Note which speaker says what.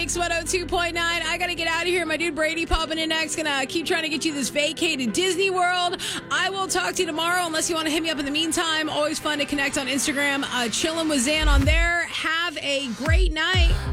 Speaker 1: Mix 102.9. I got to get out of here. My dude Brady popping in next. Gonna keep trying to get you this vacay to Disney World. I will talk to you tomorrow unless you want to hit me up in the meantime. Always fun to connect on Instagram. Chillin' with Zan on there. Have a great night.